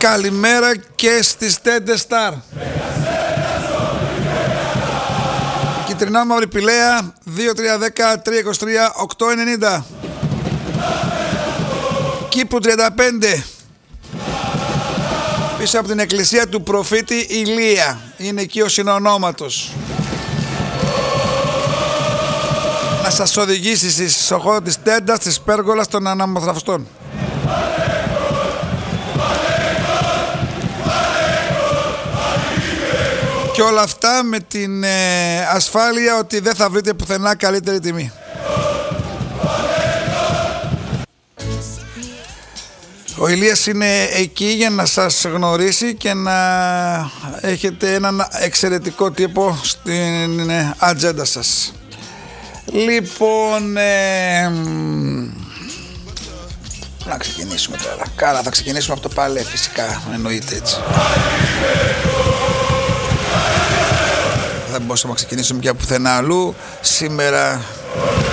Καλημέρα και στις Τέντε Σταρ. Κιτρινά Μαύρη Πηλαία 2310-323-890. Κύπρου 35. Πίσω από την εκκλησία του προφήτη Ηλία. Είναι εκεί ο συνονόματος. Να σας οδηγήσει στη σοχό της Τέντας, της Πέργολας, των αναμοθραυστών. Και όλα αυτά με την ασφάλεια ότι δεν θα βρείτε πουθενά καλύτερη τιμή. Ο Ηλίας είναι εκεί για να σας γνωρίσει και να έχετε έναν εξαιρετικό τύπο στην ατζέντα σας. Λοιπόν, να ξεκινήσουμε τώρα. Καλά, θα ξεκινήσουμε από το Παλέ, φυσικά, εννοείται έτσι. Δεν μπορούσαμε να ξεκινήσουμε πια πουθενά αλλού. Σήμερα